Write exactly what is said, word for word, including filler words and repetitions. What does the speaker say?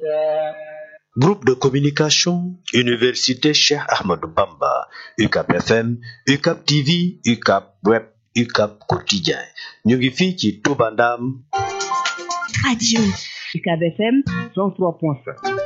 Groupe de communication, Université Cheikh Ahmadou Bamba, U C A B F M, U C A B T V, U C A B Web, U C A B Quotidien. ñu ngi fii ci Touba Ndam. Radio U C A B F M cent trois point cinq.